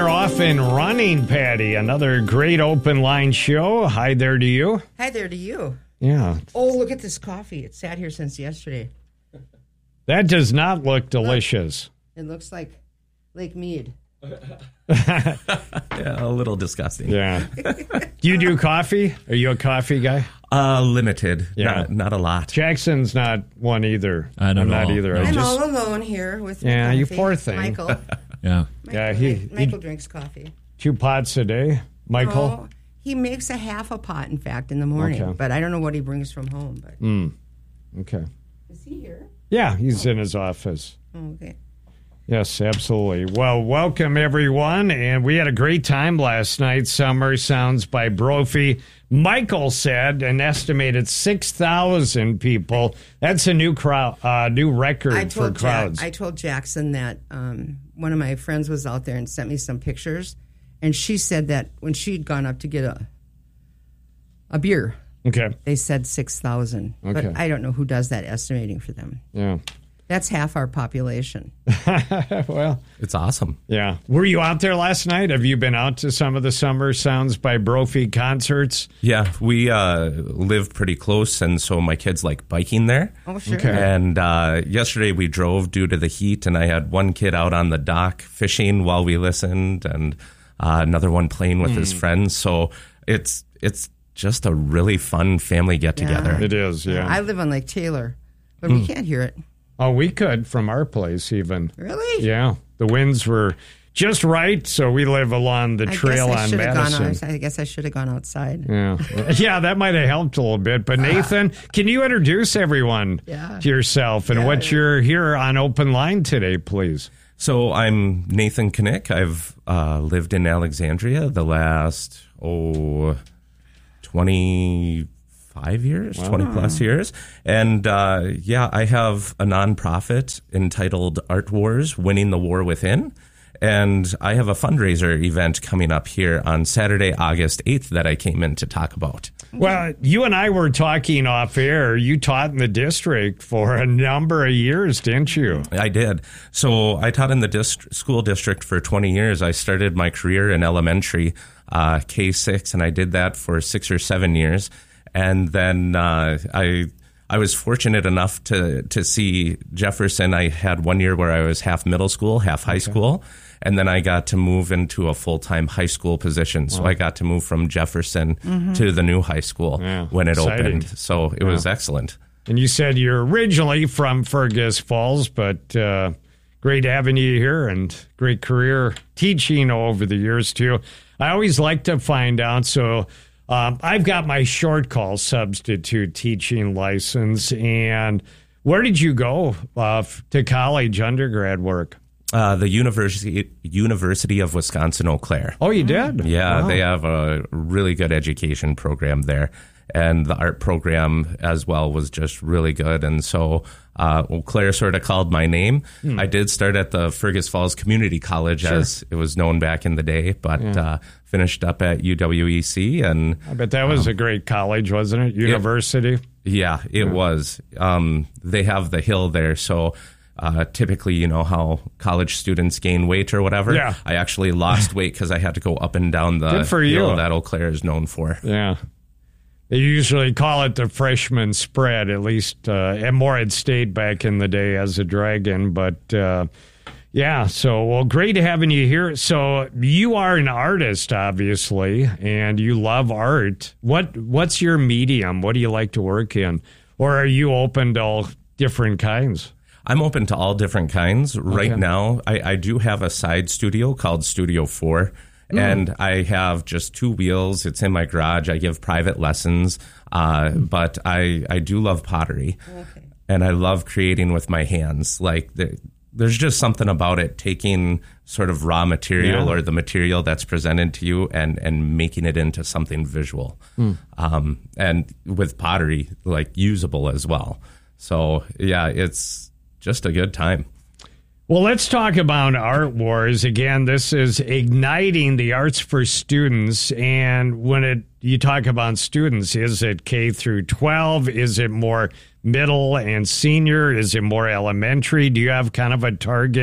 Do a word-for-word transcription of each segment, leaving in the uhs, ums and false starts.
are off and running, Patty. Another great open line show. Hi there to you. Hi there to you. Yeah. Oh, look at this coffee. It's sat here since yesterday. That does not look delicious. Look, it looks like Lake Mead. Yeah, a little disgusting. Yeah. Do you do coffee? Are you a coffee guy? Uh, limited. Yeah. Not, not a lot. Jackson's not one either. I don't I'm know. not either. No. I I'm just, all alone here with my Yeah, you coffee. poor thing. Michael. Yeah. Michael Yeah, he- Michael he- drinks coffee. two pots a day, Michael. Oh, he makes a half a pot, in fact, in the morning. Okay. But I don't know what he brings from home. But Mm. Okay. is he here? Yeah, he's in his office. Oh, okay. Yes, absolutely. Well, welcome, everyone. And we had a great time last night. Summer Sounds by Brophy. Michael said an estimated six thousand people. That's a new crowd, uh, new record I for told crowds. Jack, I told Jackson that um, one of my friends was out there and sent me some pictures, and she said that when she'd gone up to get a a beer, Okay. they said six thousand. Okay. But I don't know who does that estimating for them. Yeah. That's half our population. Well, It's awesome. yeah. Were you out there last night? Have you been out to some of the Summer Sounds by Brophy concerts? Yeah, we uh, live pretty close, and so my kids like biking there. Oh, sure. Okay. And uh, yesterday we drove due to the heat, and I had one kid out on the dock fishing while we listened, and uh, another one playing with his friends. So it's it's just a really fun family get together. It is, yeah. I live on Lake Taylor, but Hmm. we can't hear it. Oh, we could from our place even. Really? Yeah. The winds were just right, so we live along the I trail guess I on should have Madison. gone out, I guess I should have gone outside. Yeah. Yeah, that might have helped a little bit. But Nathan, can you introduce everyone Yeah. to yourself and Yeah. what you're here on Open Line today, please? So I'm Nathan Knick. I've uh, lived in Alexandria the last, oh, twenty-five years, twenty plus years. And uh, yeah, I have a nonprofit entitled Art Wars, Winning the War Within. And I have a fundraiser event coming up here on Saturday, August eighth that I came in to talk about. Well, you and I were talking off air. You taught in the district for a number of years, didn't you? I did. So I taught in the dist- school district for twenty years. I started my career in elementary, uh, K six, and I did that for six or seven years. And then uh, I I was fortunate enough to to see Jefferson. I had one year where I was half middle school, half high school. And then I got to move into a full-time high school position. So I got to move from Jefferson to the new high school Yeah, when it exciting. opened. So it was excellent. And you said you're originally from Fergus Falls, but uh, great having you here and great career teaching over the years, too. I always like to find out. So um, I've got my short call substitute teaching license. And where did you go uh, to college, undergrad work? Uh, the University University of Wisconsin Eau Claire. Oh, you did? Yeah, Wow. they have a really good education program there. And the art program as well was just really good. And so uh, Eau Claire sort of called my name. Hmm. I did start at the Fergus Falls Community College as it was known back in the day, but uh, finished up at U W E C. And I bet that was a great college, wasn't it? University? yeah, it was. Um, they have the hill there, so... Uh, typically, you know how college students gain weight or whatever. Yeah. I actually lost weight because I had to go up and down the Good for you. hill that Eau Claire is known for. Yeah. They usually call it the freshman spread, at least, uh, and more had stayed back in the day as a dragon. But, uh, yeah, so, well, great having you here. So you are an artist, obviously, and you love art. What What's your medium? What do you like to work in? Or are you open to all different kinds? I'm open to all different kinds. Right Okay. now, I, I do have a side studio called Studio four, and I have just two wheels. It's in my garage. I give private lessons, uh, but I, I do love pottery, Okay. and I love creating with my hands. Like, the, there's just something about it, taking sort of raw material Yeah. or the material that's presented to you and, and making it into something visual. Um, and with pottery, like, usable as well. So, yeah, it's just a good time. Well, let's talk about Art Wars. Again, this is igniting the arts for students. And when it you talk about students, is it K through twelve? Is it more middle and senior? Is it more elementary? Do you have kind of a target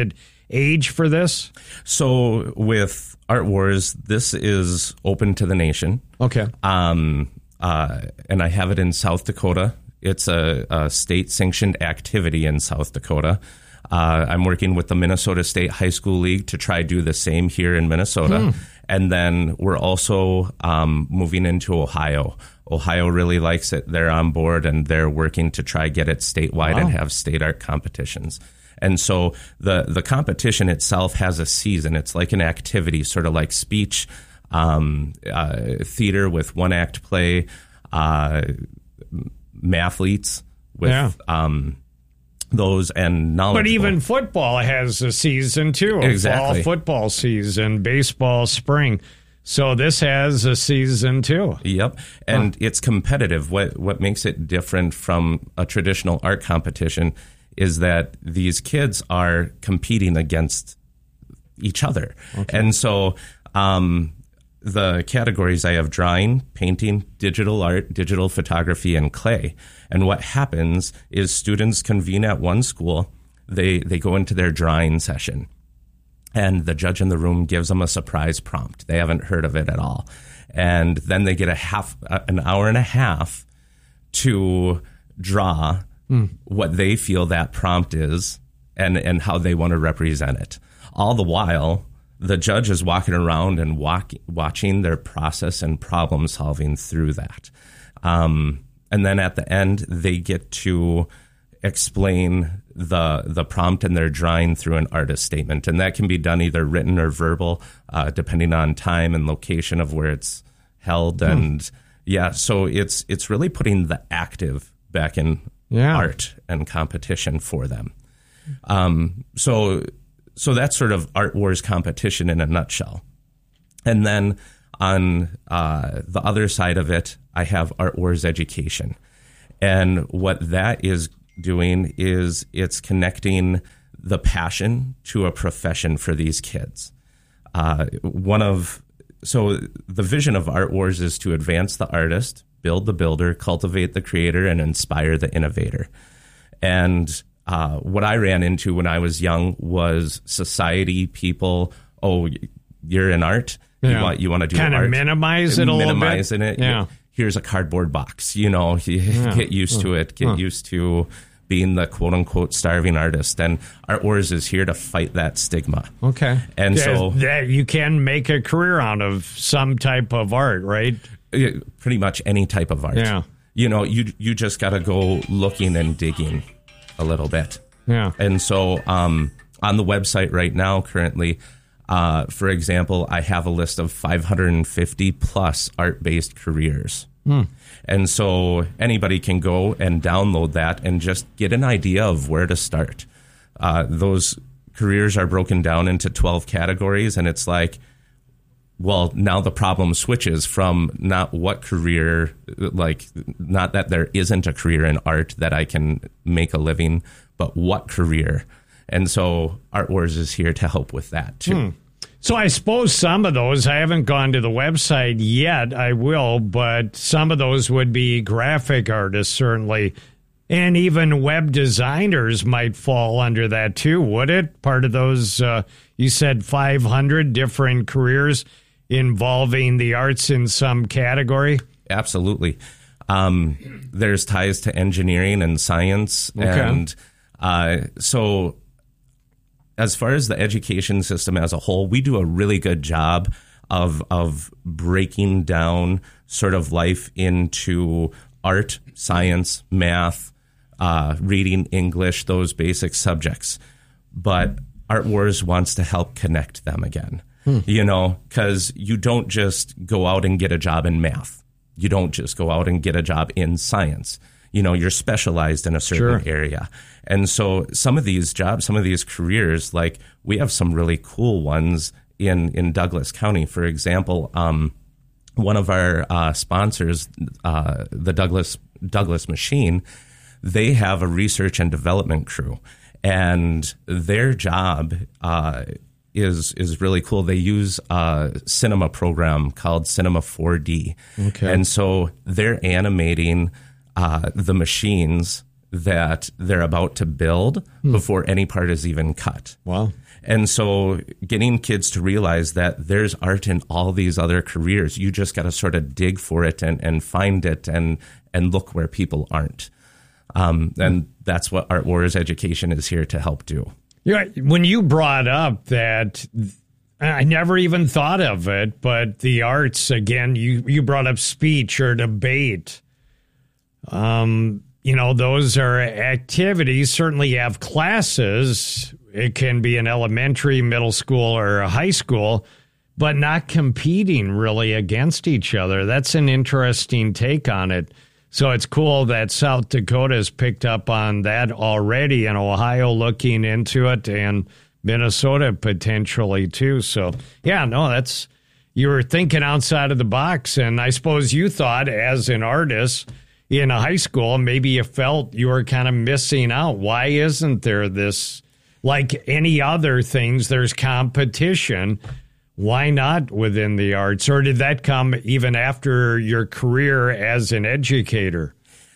age for this? So with Art Wars, this is open to the nation. Okay. Um, uh, and I have it in South Dakota. It's a, a state-sanctioned activity in South Dakota. Uh, I'm working with the Minnesota State High School League to try do the same here in Minnesota. Hmm. And then we're also um, moving into Ohio. Ohio really likes it. They're on board, and they're working to try get it statewide wow. and have state art competitions. And so the, the competition itself has a season. It's like an activity, sort of like speech, um, uh, theater with one-act play, uh, mathletes with yeah. um, those, and knowledgeable. But even football has a season, too. Exactly. Fall football season, baseball spring. So this has a season, too. Yep. And huh. it's competitive. What what makes it different from a traditional art competition is that these kids are competing against each other. Okay. And so um, the categories I have drawing, painting, digital art, digital photography, and clay. And what happens is students convene at one school. They they go into their drawing session, and the judge in the room gives them a surprise prompt. They haven't heard of it at all. And then they get a half, an hour and a half to draw mm. what they feel that prompt is and, and how they want to represent it. All the while, the judge is walking around and walk, watching their process and problem solving through that. Um, and then at the end, they get to explain the the prompt in their drawing through an artist statement. And that can be done either written or verbal, uh, depending on time and location of where it's held. Hmm. And yeah, so it's it's really putting the active back in yeah. art and competition for them. Um, so so that's sort of Art Wars competition in a nutshell. And then on uh, the other side of it, I have Art Wars education. And what that is doing is it's connecting the passion to a profession for these kids. Uh, one of so the vision of Art Wars is to advance the artist, build the builder, cultivate the creator, and inspire the innovator. And uh, what I ran into when I was young was society, people, oh, you're in art, yeah. you want you want to do kind art, of minimize it a little bit, minimizing it, yeah. Here's a cardboard box, you know, yeah. get used to it, get huh. used to being the quote unquote starving artist. And Art Wars is here to fight that stigma. Okay. And yeah, so that you can make a career out of some type of art, right? Pretty much any type of art. Yeah. You know, you you just got to go looking and digging a little bit. Yeah. And so um, on the website right now, currently, uh, for example, I have a list of five hundred fifty plus art-based careers. Hmm. And so anybody can go and download that and just get an idea of where to start. Uh, those careers are broken down into twelve categories, and it's like, well, now the problem switches from not what career, like not that there isn't a career in art that I can make a living, but what career. And so Art Wars is here to help with that too. Hmm. So I suppose some of those, I haven't gone to the website yet, I will, but some of those would be graphic artists, certainly. And even web designers might fall under that too, would it? Part of those, uh, you said five hundred different careers involving the arts in some category? Absolutely. Um, there's ties to engineering and science. Okay. And uh, so as far as the education system as a whole, we do a really good job of of breaking down sort of life into art, science, math, uh, reading, English, those basic subjects. But Art Wars wants to help connect them again. Hmm. You know, because you don't just go out and get a job in math. You don't just go out and get a job in science. You know, you're specialized in a certain sure. area. And so some of these jobs, some of these careers, like we have some really cool ones in, in Douglas County. For example, um, one of our uh, sponsors, uh, the Douglas Douglas Machine, they have a research and development crew. And their job uh, is is really cool. They use a cinema program called Cinema four D. Okay. And so they're animating uh, the machines that they're about to build hmm. before any part is even cut. Wow. And so getting kids to realize that there's art in all these other careers, you just got to sort of dig for it and, and find it and, and look where people aren't. Um, and that's what Art Wars Education is here to help do. Yeah, when you brought up that, I never even thought of it, but the arts, again, you, you brought up speech or debate. Um, you know, those are activities. Certainly you have classes. It can be an elementary, middle school, or a high school, but not competing really against each other. That's an interesting take on it. So it's cool that South Dakota has picked up on that already, and Ohio looking into it, and Minnesota potentially too. So, yeah, no, that's, you were thinking outside of the box. And I suppose you thought, as an artist in a high school, maybe you felt you were kind of missing out. Why isn't there this, like any other things, there's competition? Why not within the arts? Or did that come even after your career as an educator?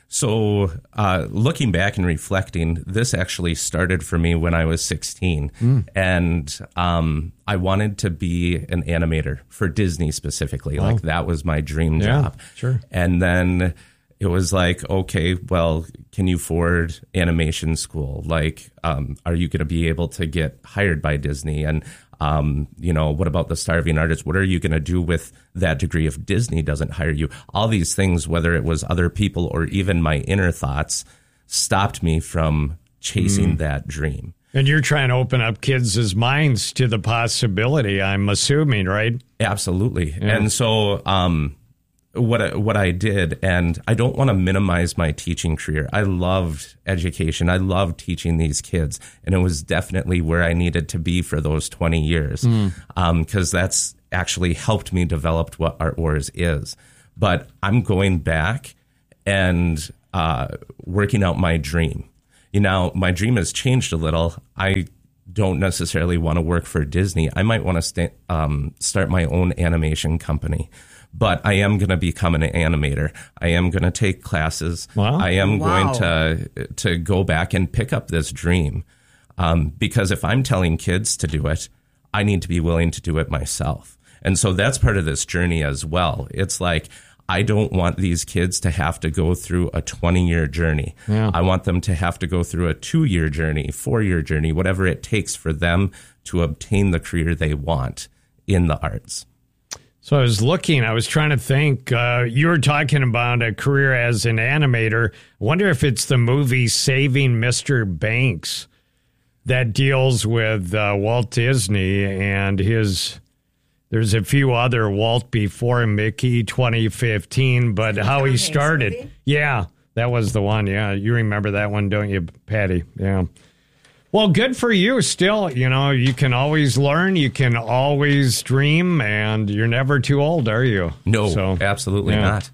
So uh, looking back and reflecting, this actually started for me when I was sixteen. Mm. And um, I wanted to be an animator for Disney specifically. Oh. Like that was my dream yeah, job. Sure. And then it was like, okay, well, can you afford animation school? Like, um, are you going to be able to get hired by Disney? And, um, you know, what about the starving artists? What are you going to do with that degree if Disney doesn't hire you? All these things, whether it was other people or even my inner thoughts, stopped me from chasing mm. that dream. And you're trying to open up kids' minds to the possibility, I'm assuming, right? Absolutely. Yeah. And so, um, What I, what I did, and I don't want to minimize my teaching career. I loved education. I loved teaching these kids, and it was definitely where I needed to be for those twenty years, because mm. um, that's actually helped me develop what Art Wars is. But I'm going back and uh, working out my dream. You know, my dream has changed a little. I don't necessarily want to work for Disney. I might want to sta- um, start my own animation company. But I am going to become an animator. I am going to take classes. Wow. I am wow. going to to go back and pick up this dream. Um, because if I'm telling kids to do it, I need to be willing to do it myself. And so that's part of this journey as well. It's like, I don't want these kids to have to go through a twenty-year journey. Yeah. I want them to have to go through a two-year journey, four-year journey, whatever it takes for them to obtain the career they want in the arts. So I was looking, I was trying to think, uh, you were talking about a career as an animator. I wonder if it's the movie Saving Mister Banks that deals with uh, Walt Disney and his, there's a few other Walt before Mickey, twenty fifteen, but how he started. Yeah, that was the one. Yeah, you remember that one, don't you, Patty? Yeah. Well, good for you still. You know, you can always learn. You can always dream, and you're never too old, are you? No, so, absolutely yeah. not.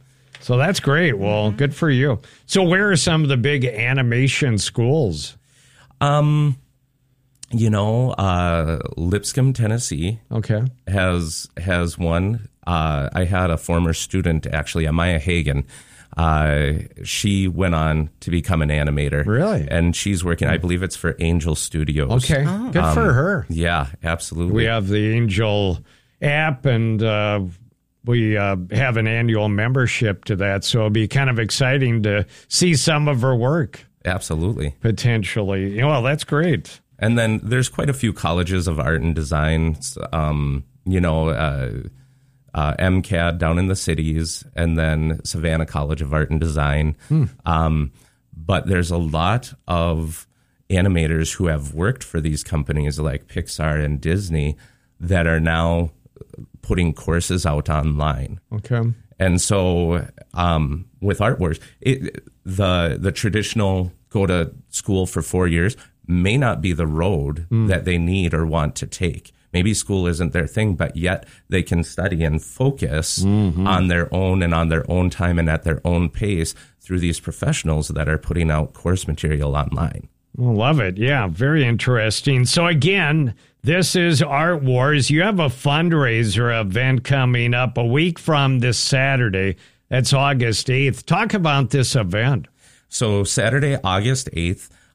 So that's great. Well, mm-hmm. good for you. So where are some of the big animation schools? Um, you know, uh, Lipscomb, Tennessee okay. has has one. Uh, I had a former student, actually, Amaya Hagen. Uh, she went on to become an animator. Really? And she's working, I believe it's for Angel Studios. Okay. Oh. Good um, for her. Yeah, absolutely. We have the Angel app, and uh, we uh, have an annual membership to that. So it'll be kind of exciting to see some of her work. Absolutely. Potentially. Well, that's great. And then there's quite a few colleges of art and design, um, you know, uh, Uh, MCAD down in the cities, and then Savannah College of Art and Design. Hmm. Um, but there's a lot of animators who have worked for these companies like Pixar and Disney that are now putting courses out online. Okay. And so um, with Art Wars, it, the the traditional go to school for four years may not be the road mm. that they need or want to take. Maybe school isn't their thing, but yet they can study and focus mm-hmm. on their own and on their own time and at their own pace through these professionals that are putting out course material online. Well, love it. Yeah, very interesting. So again, this is Art Wars. You have a fundraiser event coming up a week from this Saturday. That's August eighth. Talk about this event. So Saturday, August eighth,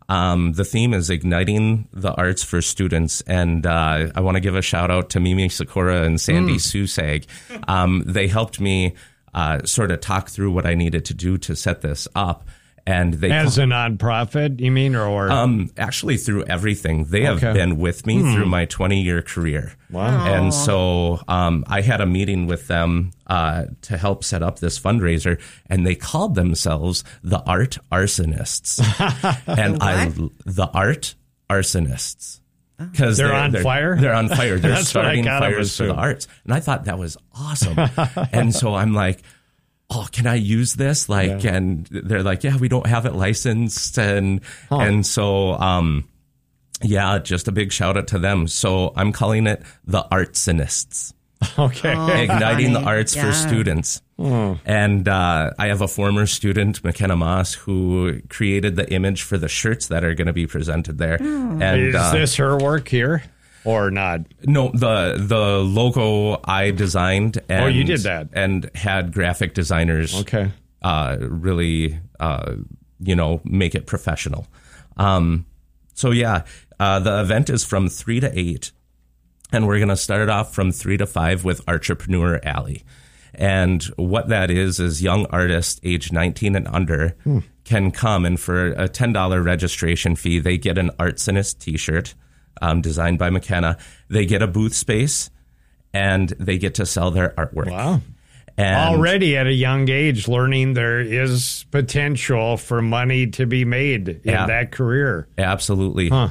Um, the theme is igniting the arts for students, and uh, I want to give a shout out to Mimi Sakura and Sandy mm. Susag. Um, they helped me uh, sort of talk through what I needed to do to set this up. And they As a nonprofit, you mean, or um, actually through everything. They have okay. been with me hmm. through my twenty-year career. Wow! And so um, I had a meeting with them uh, to help set up this fundraiser, and they called themselves the Art Arsonists. And I, the Art Arsonists. Because they're, they're on they're, fire? They're on fire. They're That's starting what I fires for the arts. And I thought that was awesome. And so I'm like, oh, can I use this? Like, yeah. And they're like, yeah, we don't have it licensed. And, huh. and so, um, yeah, just a big shout out to them. So I'm calling it the Artsonists. Okay. Oh, Igniting funny. the arts yeah. for students. Oh. And, uh, I have a former student, McKenna Moss, who created the image for the shirts that are going to be presented there. Oh. And, is uh, this her work here? Or not? No, the the logo I designed. And, oh, you did that, and had graphic designers. Okay, uh, really, uh, you know, make it professional. Um, so yeah, uh, the event is from three to eight, and we're gonna start it off from three to five with Entrepreneur Alley. And what that is is young artists age nineteen and under hmm. can come, and for a ten dollar registration fee, they get an Artsonist T-shirt. Um, designed by McKenna. They get a booth space, and they get to sell their artwork. Wow. And already at a young age, learning there is potential for money to be made in yeah, that career. Absolutely. Huh.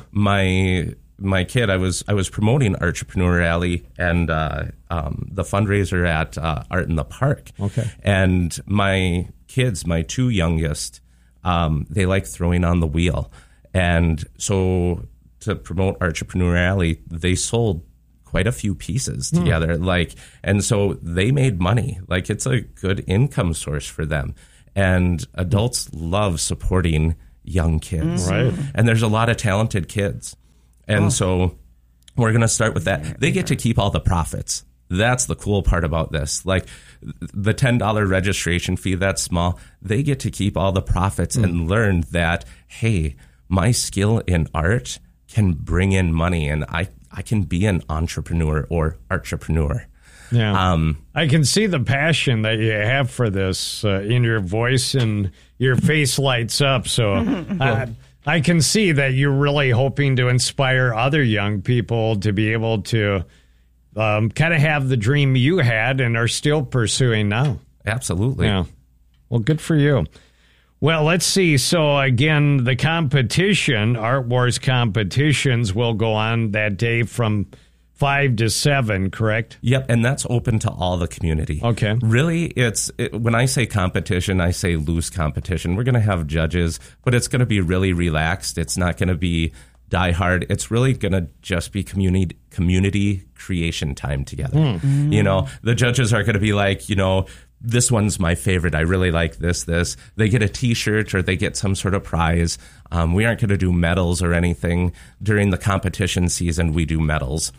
My my kid, I was I was promoting Entrepreneur Alley and uh, um, the fundraiser at uh, Art in the Park. Okay. And my kids, my two youngest, um, they like throwing on the wheel. And so to promote Entrepreneur Alley, they sold quite a few pieces together. Hmm. Like, and so they made money. Like, it's a good income source for them. And adults love supporting young kids. Right. And there's a lot of talented kids. And oh. so we're going to start with that. They get to keep all the profits. That's the cool part about this. Like, the ten dollar registration fee, that's small. They get to keep all the profits hmm. and learn that, hey, my skill in art can bring in money, and I, I can be an entrepreneur or entrepreneur. Yeah, um, I can see the passion that you have for this uh, in your voice, and your face lights up. So uh, I can see that you're really hoping to inspire other young people to be able to um, kind of have the dream you had and are still pursuing now. Absolutely. Yeah. Well, good for you. Well, let's see. So, again, the competition, Art Wars competitions, will go on that day from five to seven, correct? Yep, and that's open to all the community. Okay. Really, it's it, when I say competition, I say loose competition. We're going to have judges, but it's going to be really relaxed. It's not going to be die hard. It's really going to just be community community creation time together. Mm. You know, the judges are going to be like, you know, this one's my favorite. I really like this, this. They get a T-shirt or they get some sort of prize. Um, we aren't going to do medals or anything. During the competition season, we do medals.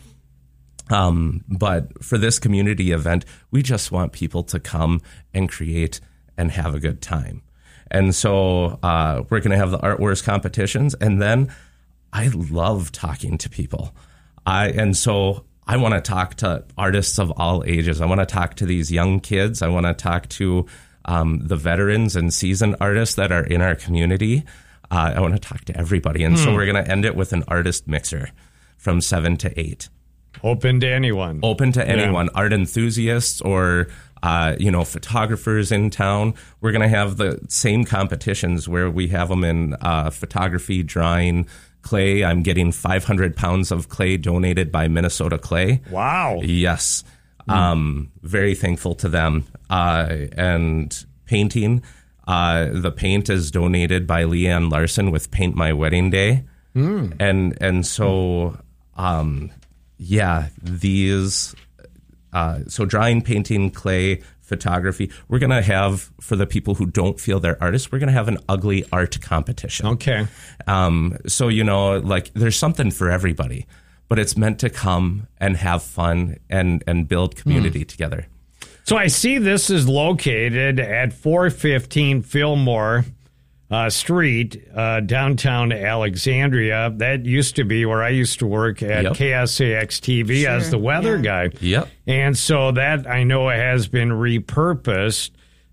Um, but for this community event, we just want people to come and create and have a good time. And so uh, we're going to have the Art Wars competitions. And then I love talking to people. I And so I want to talk to artists of all ages. I want to talk to these young kids. I want to talk to um, the veterans and seasoned artists that are in our community. Uh, I want to talk to everybody. And hmm. so we're going to end it with an artist mixer from seven to eight. Open to anyone. Open to anyone. Yeah. Art enthusiasts or, uh, you know, photographers in town. We're going to have the same competitions where we have them in uh, photography, drawing, clay. I'm getting five hundred pounds of clay donated by Minnesota Clay. Wow. Yes. Mm. Um, very thankful to them. Uh, and painting. Uh, the paint is donated by Leanne Larson with Paint My Wedding Day. Mm. And, and so, um, yeah, these, uh, so drawing, painting, clay, photography. We're going to have, for the people who don't feel they're artists, we're going to have an ugly art competition. Okay. Um, so, you know, like there's something for everybody, but it's meant to come and have fun and, and build community mm. together. So I see this is located at four fifteen Fillmore uh, street, uh, downtown Alexandria. That used to be where I used to work at Yep. K S A X T V Sure, as the weather yeah. guy. Yep. And so that I know has been repurposed.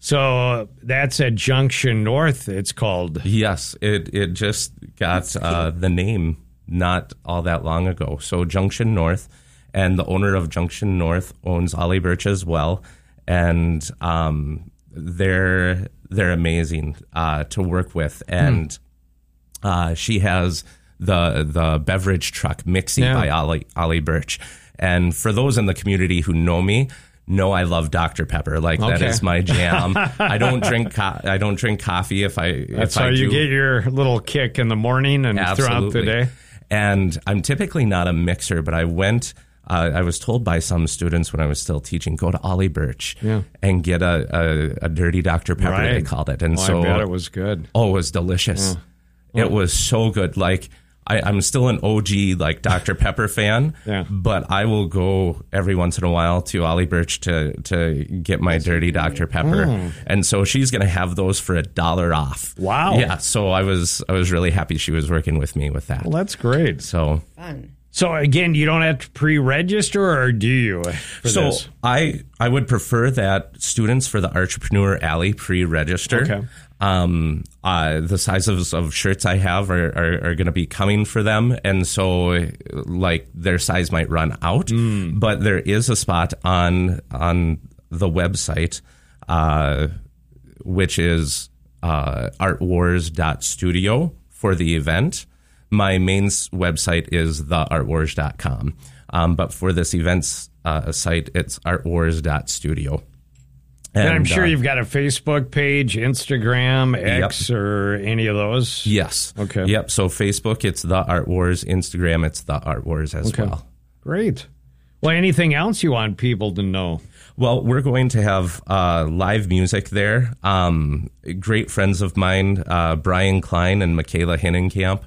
So that's at Junction North, it's called. Yes, it it just got uh, the name not all that long ago. So Junction North, and the owner of Junction North owns Ollie Birch as well, and um, they're they're amazing uh, to work with, and hmm. uh, she has the the beverage truck Mixie Yeah. by Ollie Ollie Birch, and for those in the community who know me. No, I love Doctor Pepper. Like that Okay. is my jam. I don't drink. Co- I don't drink coffee. If I That's if how I you do, get your little kick in the morning and throughout the absolutely. day. And I'm typically not a mixer, but I went. Uh, I was told by some students when I was still teaching, go to Ollie Birch Yeah. and get a, a, a dirty Doctor Pepper. Right. They called it, and Oh, so I bet it was good. oh, it was delicious. It was so good. Like. I, I'm still an O G like Doctor Pepper fan, Yeah. but I will go every once in a while to Ollie Birch to to get my dirty Doctor Pepper, Mm. and so she's going to have those for a dollar off. Wow. Yeah, so I was I was really happy she was working with me with that. Well, that's great. So Fun. So again, you don't have to pre-register, or do you? For so this? I I would prefer that students for the Entrepreneur Alley pre-register. Okay. Um, uh, the sizes of shirts I have are, are, are going to be coming for them. And so like their size might run out, Mm. but there is a spot on, on the website, uh, which is, uh, art wars dot studio for the event. My main s- website is the art wars dot com. Um, but for this events, uh, site, it's art wars dot studio. And, I'm sure uh, you've got a Facebook page, Instagram, X, or any of those. Yes. Okay. Yep. So Facebook, it's the Art Wars. Instagram, it's the Art Wars as Okay. well. Great. Well, anything else you want people to know? Well, we're going to have uh, live music there. Um, great friends of mine, uh, Brian Klein and Michaela Hinnenkamp,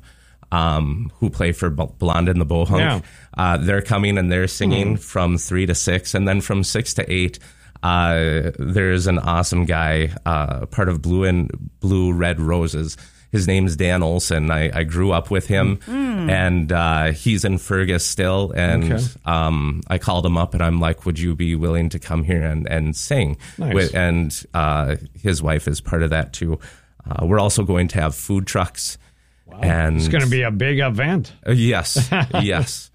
um, who play for B- Blonde and the Bohunk. Yeah. Uh, they're coming and they're singing Mm. from three to six, and then from six to eight. Uh, there's an awesome guy, uh, part of Blue and Blue Red Roses. His name's Dan Olson. I, I grew up with him, Mm. and uh, he's in Fergus still. And Okay. um, I called him up, and I'm like, "Would you be willing to come here and, and sing?" Nice. With, and uh, his wife is part of that too. Uh, we're also going to have food trucks. Wow. And It's going to be a big event. uh, yes, yes.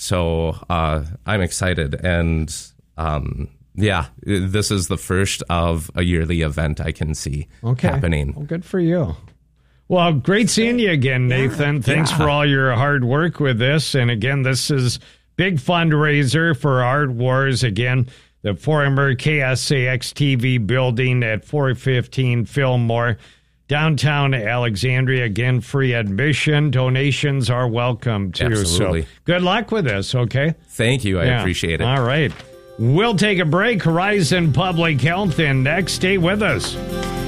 So uh, I'm excited, and um, yeah, this is the first of a yearly event I can see Okay. happening. Well, good for you. Well, great seeing you again, Nathan. Thanks Yeah. for all your hard work with this. And again, this is big fundraiser for Art Wars. Again, the former K S A X T V building at four fifteen Fillmore, downtown Alexandria. Again, free admission. Donations are welcome too. Absolutely. So good luck with this, okay? Thank you. I Yeah. appreciate it. All right. We'll take a break. Horizon Public Health, and next, stay with us.